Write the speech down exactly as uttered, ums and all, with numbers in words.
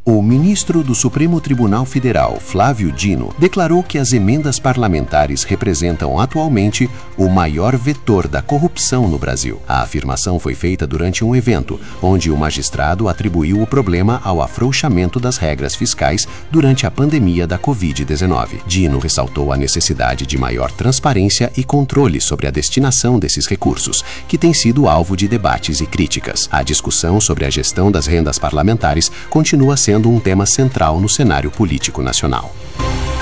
O ministro do Supremo Tribunal Federal, Flávio Dino, declarou que as emendas parlamentares representam atualmente o maior vetor da corrupção no Brasil. A afirmação foi feita durante um evento, onde o magistrado atribuiu o problema ao afrouxamento das regras fiscais durante a pandemia da covid dezenove. Dino ressaltou a necessidade de maior transparência e controle sobre a destinação desses recursos, que tem sido alvo de debates e críticas. A discussão sobre a gestão das rendas parlamentares continua sendo um tema central no cenário político nacional.